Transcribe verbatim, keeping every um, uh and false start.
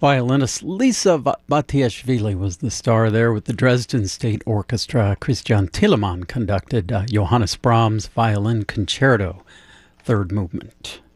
Violinist Lisa Va- Batiashvili was the star there with the Dresden State Orchestra. Christian Telemann conducted uh, Johannes Brahms' Violin Concerto, third movement.